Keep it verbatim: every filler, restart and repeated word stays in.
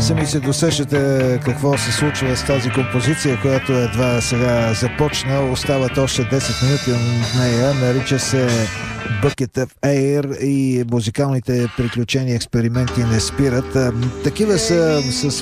Сами се досещате какво се случва с тази композиция, която едва сега започна. Остават още десет минути от нея. Нарича се Bucket of Air и музикалните приключения, експерименти не спират. Такива са с